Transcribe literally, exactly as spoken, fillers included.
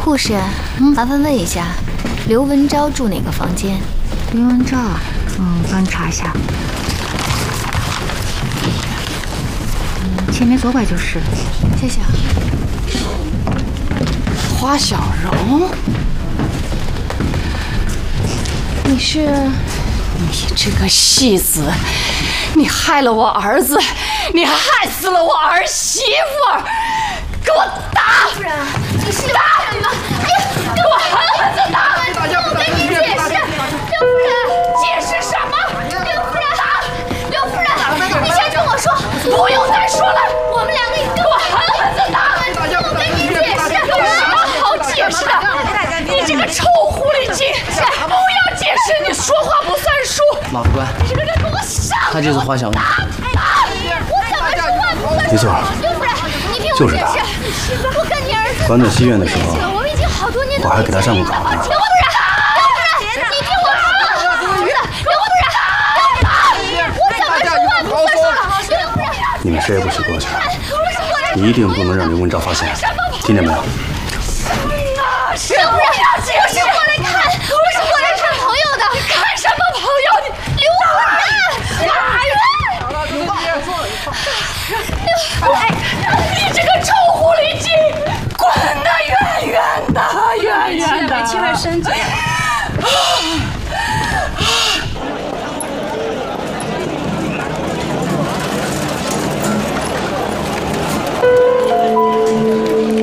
护士，麻烦问一下，刘文昭住哪个房间？ 刘文昭，嗯，帮你查一下。前面左拐就是。 谢谢。 花小荣， 你是？ 你这个戏子，你害了我儿子，你还害死了我儿媳妇！给我打！ 夫人，你是打人吗？哎呀，给我狠狠的打！我跟你解释，刘夫人，解释什么？刘夫人，打！刘夫人，你先跟我说， 不用再说了， 我们两个已经给我狠狠的打！ 我跟你解释， 有什么好解释的？你这个臭狐狸精，不要解释，你说话不算数。 马副官， 你这个人给我上！ 他就是花小荣。 我怎么说话不算数？ 没错， 刘夫人，你听我解释，我跟你儿子关在西院的时候， 我们已经好多年都我还给他上过考呢。 刘夫人，刘夫人，你听我说，儿子，刘夫人，我怎么说话不算数了？刘夫人， 你们谁也不许过去，你一定不能让刘文昭发现，听见没有？ 刘夫人，我是过来看，我是过来看朋友的。 看什么朋友？你刘夫人， 打人！哎，你这个臭狐狸精，滚得远远的，远远的！ 气味升级。